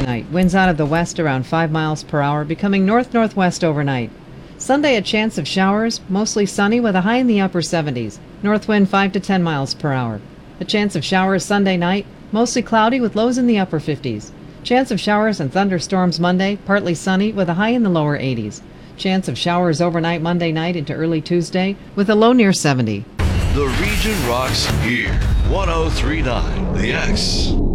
Night. Winds out of the west around 5 miles per hour, becoming north-northwest overnight. Sunday, a chance of showers, mostly sunny with a high in the upper 70s. North wind 5 to 10 miles per hour. A chance of showers Sunday night, mostly cloudy with lows in the upper 50s. Chance of showers and thunderstorms Monday, partly sunny with a high in the lower 80s. Chance of showers overnight Monday night into early Tuesday with a low near 70. The region rocks here. 103.9 The X.